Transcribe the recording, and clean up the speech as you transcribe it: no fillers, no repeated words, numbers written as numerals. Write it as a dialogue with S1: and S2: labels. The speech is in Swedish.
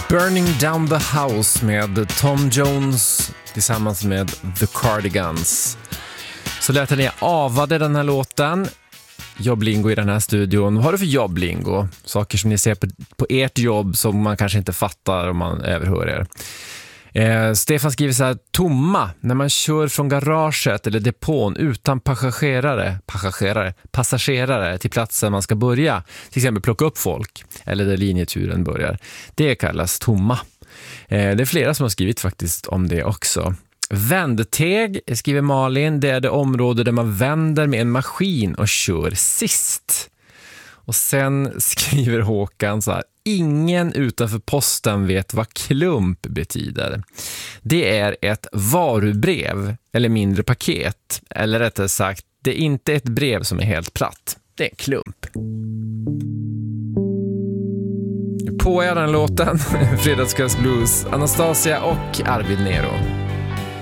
S1: Burning Down the House med Tom Jones tillsammans med The Cardigans. Så lät ni avade den här låten. Jobblingo i den här studion. Vad har du för jobblingo? Saker som ni ser på ert jobb som man kanske inte fattar om man överhör er. Stefan skriver så här: tomma, när man kör från garaget eller depån utan passagerare till platsen man ska börja, till exempel plocka upp folk eller där linjeturen börjar. Det kallas tomma. Det är flera som har skrivit faktiskt om det också. Vändteg, skriver Malin, det är det område där man vänder med en maskin och kör sist. Och sen skriver Håkan så här: ingen utanför posten vet vad klump betyder. Det är ett varubrev eller mindre paket. Eller rättare sagt, det är inte ett brev som är helt platt. Det är en klump. På den låten, Fredagskvällsblues, Anastasia och Arvid Nero.